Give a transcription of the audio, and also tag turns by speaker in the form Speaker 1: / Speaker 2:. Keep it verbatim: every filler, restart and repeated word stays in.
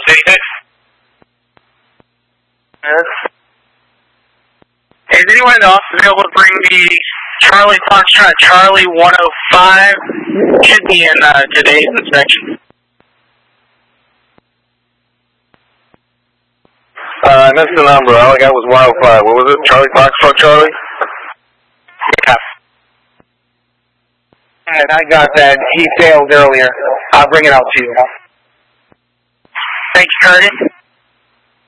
Speaker 1: Is anyone else available to bring the Charlie Foxtrot Charlie one oh five? Should be in uh, today's inspection.
Speaker 2: Uh, that's the number. All I got was one oh five. What was it? Charlie Foxtrot Charlie?
Speaker 1: Yeah.
Speaker 3: And I got that. He failed earlier. I'll bring it out to you.
Speaker 1: Thanks, Curtis.